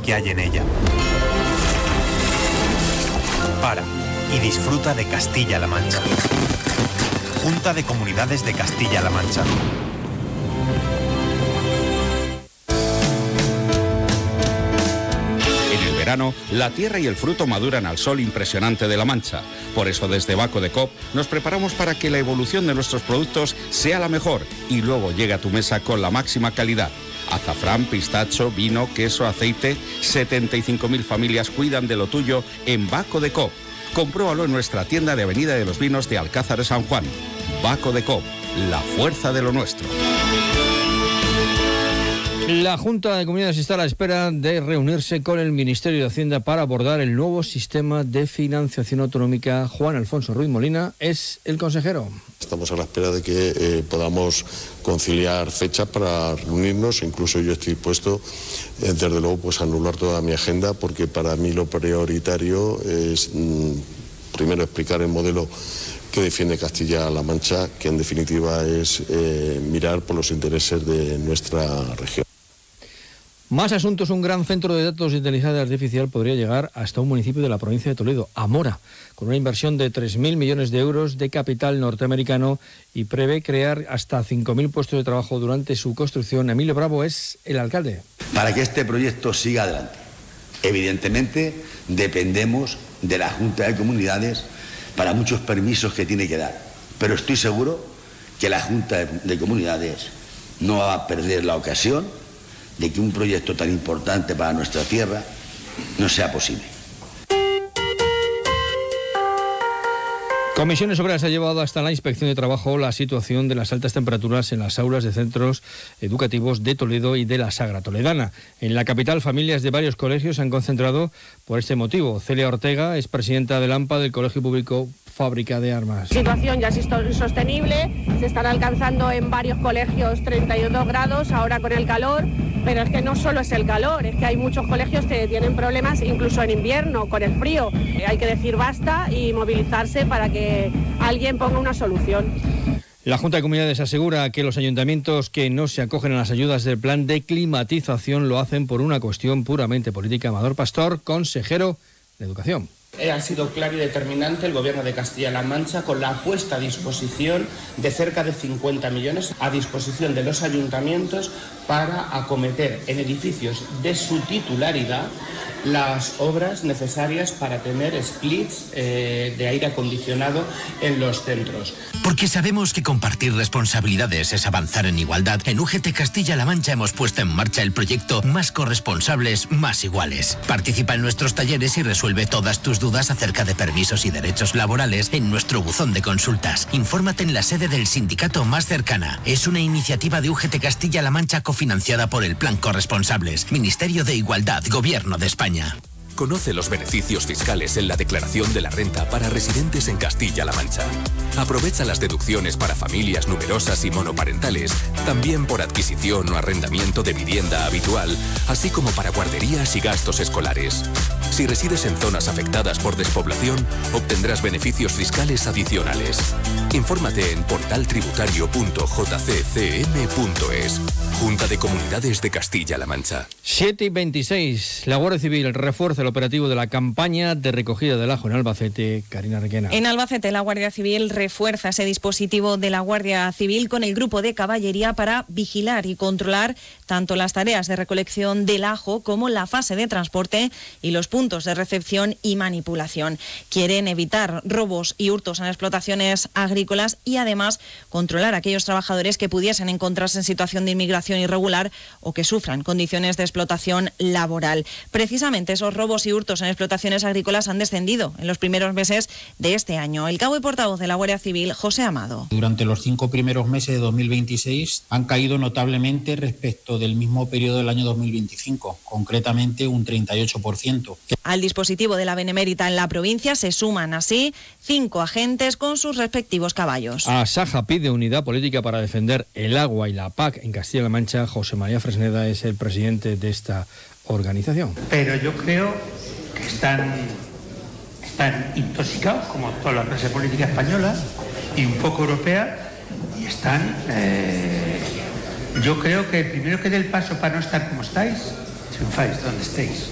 que hay en ella. Para y disfruta de Castilla-La Mancha. Junta de Comunidades de Castilla-La Mancha. Verano, la tierra y el fruto maduran al sol impresionante de La Mancha. Por eso desde Baco de Coop nos preparamos para que la evolución de nuestros productos sea la mejor y luego llegue a tu mesa con la máxima calidad. Azafrán, pistacho, vino, queso, aceite. 75.000 familias cuidan de lo tuyo en Baco de Coop. Compruébalo en nuestra tienda de Avenida de los Vinos de Alcázar de San Juan. Baco de Coop, la fuerza de lo nuestro. La Junta de Comunidades está a la espera de reunirse con el Ministerio de Hacienda para abordar el nuevo sistema de financiación autonómica. Juan Alfonso Ruiz Molina es el consejero. Estamos a la espera de que podamos conciliar fechas para reunirnos. Incluso yo estoy dispuesto, desde luego, pues a anular toda mi agenda, porque para mí lo prioritario es primero explicar el modelo que defiende Castilla-La Mancha, que en definitiva es mirar por los intereses de nuestra región. Más asuntos. Un gran centro de datos de inteligencia artificial podría llegar hasta un municipio de la provincia de Toledo, Amora, con una inversión de 3.000 millones de euros de capital norteamericano, y prevé crear hasta 5.000 puestos de trabajo durante su construcción. Emilio Bravo es el alcalde. Para que este proyecto siga adelante, evidentemente dependemos de la Junta de Comunidades para muchos permisos que tiene que dar, pero estoy seguro que la Junta de Comunidades no va a perder la ocasión de que un proyecto tan importante para nuestra tierra no sea posible. Comisiones Obreras ha llevado hasta la Inspección de Trabajo la situación de las altas temperaturas en las aulas de centros educativos de Toledo y de la Sagra Toledana. En la capital, familias de varios colegios se han concentrado por este motivo. Celia Ortega es presidenta del AMPA del Colegio Público Fábrica de Armas. La situación ya es insostenible, se están alcanzando en varios colegios 32 grados ahora con el calor, pero es que no solo es el calor, es que hay muchos colegios que tienen problemas incluso en invierno con el frío. Hay que decir basta y movilizarse para que alguien ponga una solución. La Junta de Comunidades asegura que los ayuntamientos que no se acogen a las ayudas del plan de climatización lo hacen por una cuestión puramente política. Amador Pastor, consejero de Educación. Ha sido claro y determinante el Gobierno de Castilla-La Mancha con la puesta a disposición de cerca de 50 millones a disposición de los ayuntamientos para acometer en edificios de su titularidad las obras necesarias para tener splits de aire acondicionado en los centros. Porque sabemos que compartir responsabilidades es avanzar en igualdad. En UGT Castilla-La Mancha hemos puesto en marcha el proyecto Más corresponsables, más iguales. Participa en nuestros talleres y resuelve todas tus dudas acerca de permisos y derechos laborales en nuestro buzón de consultas. Infórmate en la sede del sindicato más cercana. Es una iniciativa de UGT Castilla-La Mancha cofinanciada por el Plan Corresponsables, Ministerio de Igualdad, Gobierno de España. Conoce los beneficios fiscales en la declaración de la renta para residentes en Castilla-La Mancha. Aprovecha las deducciones para familias numerosas y monoparentales, también por adquisición o arrendamiento de vivienda habitual, así como para guarderías y gastos escolares. Si resides en zonas afectadas por despoblación, obtendrás beneficios fiscales adicionales. Infórmate en portaltributario.jccm.es. Junta de Comunidades de Castilla-La Mancha. 7:26. La Guardia Civil refuerza el operativo de la campaña de recogida del ajo en Albacete. Karina Requena. En Albacete, la Guardia Civil refuerza ese dispositivo de la Guardia Civil con el grupo de caballería para vigilar y controlar tanto las tareas de recolección del ajo como la fase de transporte y los puntos de recepción y manipulación. Quieren evitar robos y hurtos en explotaciones agrícolas y además controlar a aquellos trabajadores que pudiesen encontrarse en situación de inmigración irregular o que sufran condiciones de explotación laboral. Precisamente esos robos y hurtos en explotaciones agrícolas han descendido en los primeros meses de este año. El cabo y portavoz de la Guardia Civil, José Amado. Durante los 5 primeros meses de 2026 han caído notablemente respecto del mismo periodo del año 2025, concretamente un 38%. Al dispositivo de la Benemérita en la provincia se suman así 5 agentes con sus respectivos caballos. Asaja pide unidad política para defender el agua y la PAC en Castilla-La Mancha. José María Fresneda es el presidente de esta organización. Pero yo creo que están intoxicados, como toda la clase política española y un poco europea, y están... yo creo que el primero que dé el paso para no estar como estáis, triunfáis donde estéis.